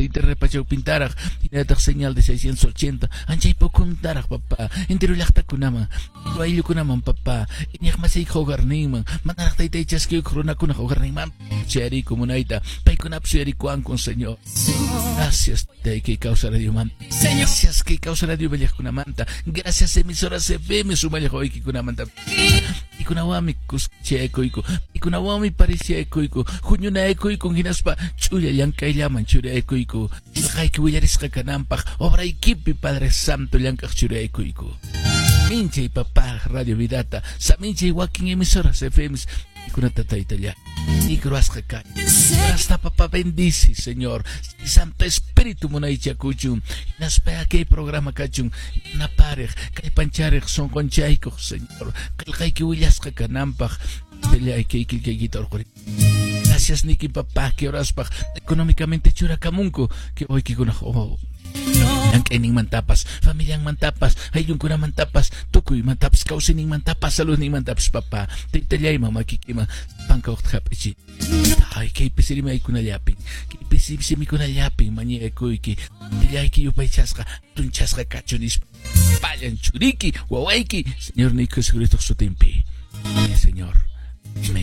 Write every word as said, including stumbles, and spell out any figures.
internet pachaw pintarak, inatak señal de seiscientos ochenta, anchay pokuntarak papa, entero lakta kunaman, ruaylo kunaman papa, inyak masay hogarningman, manarak taytay chaskiyo krona kuna hogarningman, cheri comunaita, pay kunap cheri kuan con señor. Gracias tay que causa radio man. Gracias que causa radio bellas kunamanta. Gracias emisoras F M sumalya hoy que kunamanta. Y kunawami kus chekoiko, y kunawami parecía ekoiko, junyuna ekoiko hinaspa chuya yankay llaman chuya ekoiko. Ilkay que willaris kakanampak, obra equipi Padre Santo yankak chuya ekoiko. Minche y papá Radio Vidata, saminche y wakin emisoras F M. Y con esta italia, y croasca cae. Hasta papá bendice, Señor. Y Santo Espíritu monaicha cuchum. Y nas pea que programa cachum. Y na parej, que pancharej son con chaico, Señor. Que el que huyasca canampaj. Telia y que que guitar. Gracias, Niki papá, que oras paj. Económicamente chura camunco. Que hoy que con oh. Yang ening mantapas, familia yang mantapas, ayun kuna mantapas, tukuy mantapas, kausin ning mantapas, salud ning mantapas papa, taytayay mama kikima, pangkaut kapichi. Ay, kay pisiri may kuna yaping, kay pisiri kuna yaping, mani ekoy ki, tayay ki yupay chaska, tun chaska kachunis, payan churiki, waway ki, Señor Nico Segurito su tempi, Señor.